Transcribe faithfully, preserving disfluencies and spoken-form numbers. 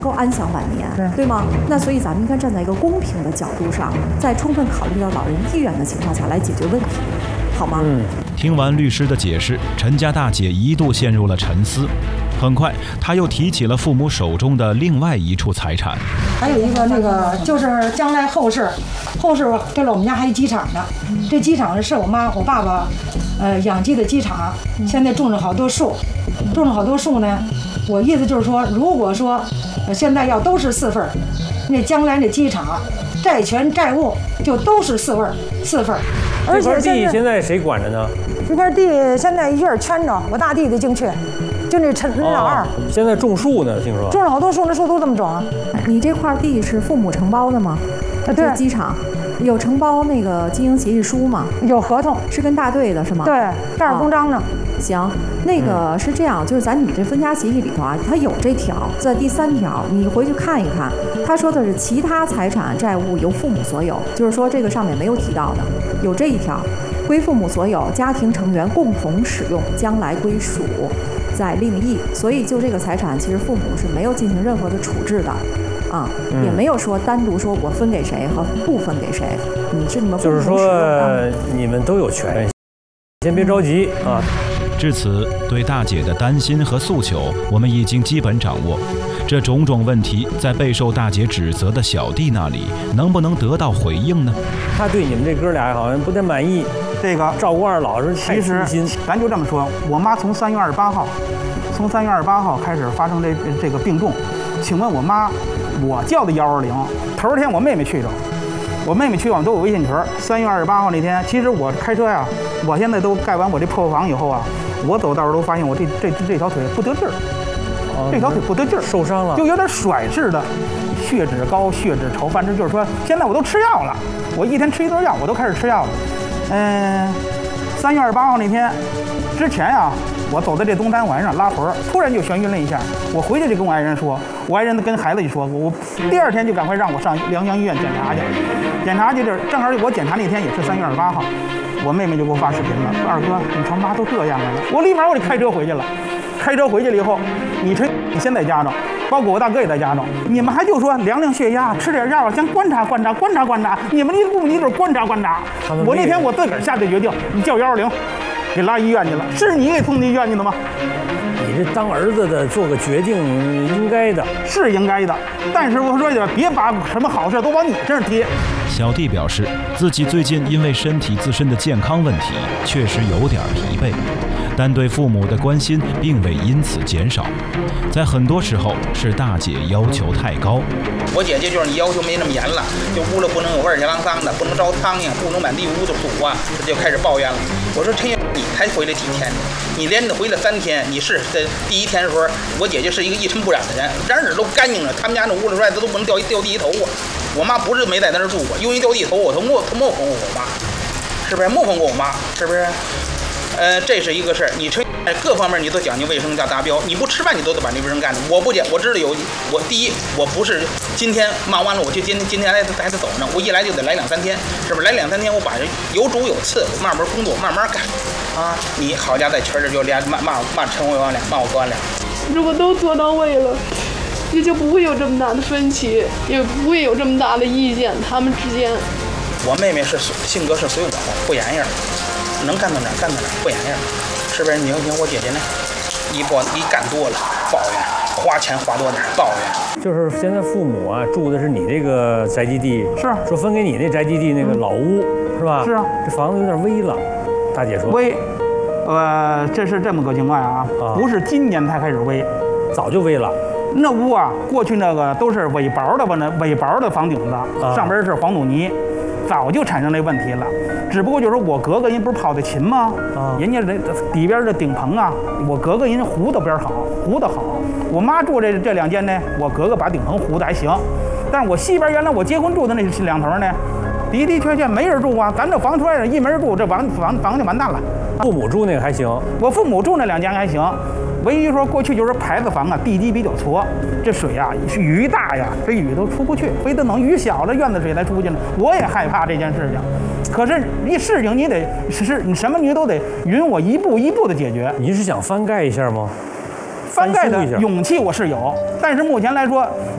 够安享晚年，对对吗？那所以咱们应该站在一个公平的角度上，在充分考虑到老人意愿的情况下来解决问题，好吗？ 嗯。 听完律师的解释，陈家大姐一度陷入了沉思。很快，她又提起了父母手中的另外一处财产。 还有一个那个就是将来后事，后事这了我们家还有鸡场呢。这鸡场是我妈我爸爸，呃养鸡的鸡场，现在种了好多树，种了好多树呢。我意思就是说，如果说现在要都是四份，那将来那鸡场债权债务就都是四份四份。 而且这块地现在谁管着呢？ 这块地现在院圈着，我大弟弟进去，就那陈老二、哦。 现在种树呢，听说种了好多树，那树都这么种。 你这块地是父母承包的吗？ 啊，对， 机场有承包那个经营协议书吗？ 有合同， 是跟大队的是吗？ 对，盖着公章呢。 行，那个是这样，就是咱你这分家协议里头啊，它有这条，在第三条，你回去看一看，他说的是其他财产债务由父母所有，就是说这个上面没有提到的，有这一条，归父母所有，家庭成员共同使用，将来归属再另议。所以就这个财产，其实父母是没有进行任何的处置的。啊，也没有说单独说我分给谁和不分给谁，你是你们就是说你们都有权，先别着急啊。 至此，对大姐的担心和诉求，我们已经基本掌握。这种种问题，在备受大姐指责的小弟那里，能不能得到回应呢？ 他对你们这哥俩好像不太满意。 这个照顾二老是太粗心。 咱就这么说，我妈从三月二十八号，从三月二十八号开始发生这这个病重。请问我妈，我叫的幺二零，头一天我妹妹去着，我妹妹去往都有微信群。三月二十八号那天，其实我开车呀，我现在都盖完我这破房以后啊，我走道都发现我这这这条腿不得劲儿，这条腿不得劲儿， 受伤了， 就有点甩似的，血脂高，血脂稠，反正就是说，现在我都吃药了，我一天吃一顿药，我都开始吃药了。嗯，三月二十八号那天之前啊。我走在这东单环上拉魂儿，突然就眩晕了一下。我回去就跟我爱人说，我爱人跟孩子一说，我我第二天就赶快让我上良乡医院检查去。检查去这正好我检查那天也是三月二十八号，我妹妹就给我发视频了，说二哥，你他妈都这样了。我立马我就开车回去了，开车回去了以后，你陈你先在家中，包括我大哥也在家中，你们还就说量量血压，吃点药，先观察观察观察观察，你们一步一步观察观察。我那天我自个儿下的决定，你叫幺二零。给拉医院去了，是你给送进医院去的吗？ 你这当儿子的做个决定，应该的， 是应该的。但是我说点，别把什么好事都往你这儿贴。 小弟表示，自己最近因为身体自身的健康问题，确实有点疲惫，但对父母的关心并未因此减少。在很多时候，是大姐要求太高。 我姐姐就是你要求没那么严了，就屋里不能有味儿香脏的，不能招苍蝇，不能满地屋子土啊，这就开始抱怨了。我说陈爷，你才回来几天，你连着回来三天，你是在第一天的时候，我姐姐是一个一尘不染的人，哪哪都干净了，他们家那屋里外头都不能掉掉地头啊。我妈不是没在那儿住过，因为掉地头，我都没他没哄过我妈，是不是？没哄过我妈，是不是？呃，这是一个事儿，你陈各方面你都讲究卫生加达标，你不吃饭你都得把那卫生干的。我不讲，我知道有我第一，我不是今天忙完了我就今今天还得还得走呢，我一来就得来两三天，是不是？来两三天我把这有主有次，我慢慢工作慢慢干，啊，你好家在群里就连骂骂骂陈伟王俩，骂我哥俩。 如果都做到位了，也就不会有这么大的分歧，也不会有这么大的意见，他们之间。 我妹妹是性格是随我的，不严样。能干到哪儿干到哪儿，不严样，是不是？你听我姐姐呢，一抱一干多了抱怨，花钱花多点抱怨。 就是现在父母啊住的是你这个宅基地， 是说分给你那宅基地那个老屋，嗯、是吧？ 是啊， 这房子有点危了。大姐说危，呃，这是这么个情况啊，啊不是今年才开始危， 早就危了。 那屋啊，过去那个都是尾薄的吧？那尾薄的房顶子，啊、上边是黄土泥。早就产生这问题了，只不过就是我哥哥人不是跑的勤吗？啊，人家这底边的顶棚啊，我哥哥人糊的边好，糊的好。我妈住这这两间呢，我哥哥把顶棚糊的还行，但是我西边原来我结婚住的那两头呢，的的确确没人住啊。咱这房出来一没人住，这房房房就完蛋了。 父母住那个还行， 我父母住那两间还行。唯一说过去就是牌子房啊，地基比较矬，这水啊雨大呀，这雨都出不去，非得等雨小了，院子水才出去呢。我也害怕这件事情，可是一事情你得是你什么你都得允我一步一步的解决。 你是想翻盖一下吗？ 翻盖的勇气我是有，但是目前来说，